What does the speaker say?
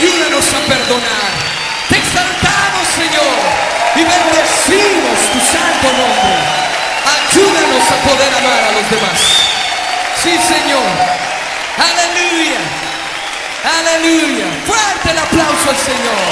ayúdanos a perdonar. Te exaltamos, Señor, y bendecimos tu santo nombre. Ayúdanos a poder amar a los demás. Sí, Señor. Aleluya. Aleluya. Fuerte el aplauso al Señor.